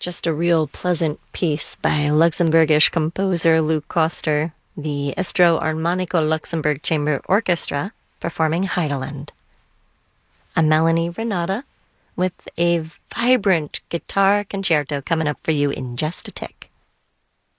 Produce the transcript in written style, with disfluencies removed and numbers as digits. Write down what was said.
Just a real pleasant piece by Luxembourgish composer Luc Koster, the Estro Armonico Luxembourg Chamber Orchestra, performing Heideland. I'm Melanie Renata with a vibrant guitar concerto coming up for you in just a tick.